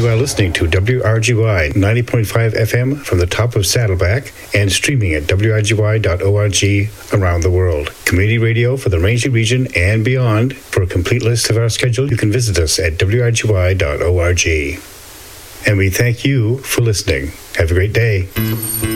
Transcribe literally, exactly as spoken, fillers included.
are listening to W R G Y ninety point five F M from the top of Saddleback and streaming at w r g y dot org around the world. Community radio for the Rangeley region and beyond. For a complete list of our schedule, you can visit us at w r g y dot org. And we thank you for listening. Have a great day.